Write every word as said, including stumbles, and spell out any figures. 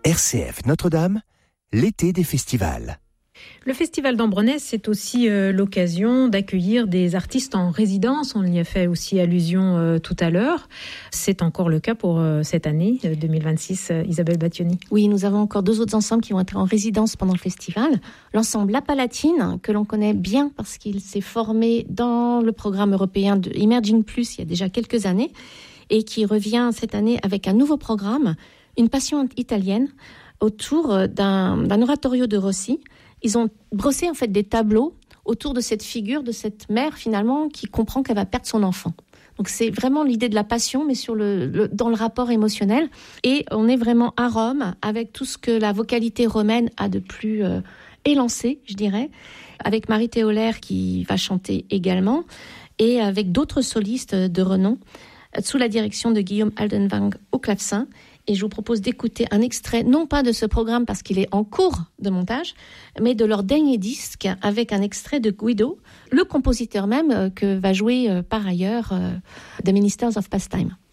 R C F Notre-Dame, l'été des festivals. Le festival d'Ambronay, c'est aussi euh, l'occasion d'accueillir des artistes en résidence. On y a fait aussi allusion euh, tout à l'heure. C'est encore le cas pour euh, cette année euh, deux mille vingt-six, euh, Isabelle Battioni. Oui, nous avons encore deux autres ensembles qui vont être en résidence pendant le festival. L'ensemble La Palatine, que l'on connaît bien parce qu'il s'est formé dans le programme européen de Emerging Plus il y a déjà quelques années et qui revient cette année avec un nouveau programme, une passion italienne, autour d'un, d'un oratorio de Rossi. Ils ont brossé en fait des tableaux autour de cette figure, de cette mère finalement qui comprend qu'elle va perdre son enfant. Donc c'est vraiment l'idée de la passion, mais sur le, le dans le rapport émotionnel. Et on est vraiment à Rome avec tout ce que la vocalité romaine a de plus euh, élancé, je dirais, avec Marie Théolaire qui va chanter également, et avec d'autres solistes de renom, sous la direction de Guillaume Aldenwang au clavecin. Et je vous propose d'écouter un extrait, non pas de ce programme parce qu'il est en cours de montage, mais de leur dernier disque avec un extrait de Guido, le compositeur même que va jouer par ailleurs The Ministers of Pastime.